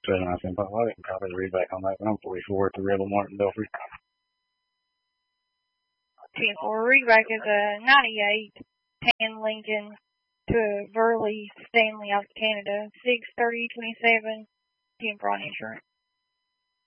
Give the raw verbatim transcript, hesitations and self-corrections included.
seven. I said, well, I didn't copy the readback on that, but I'm forty-four at the Rebel Martin Belfry. ten four readback is a ninety-eight tan Lincoln to Burley Stanley out of Canada. six thirty twenty-seven ten for on insurance.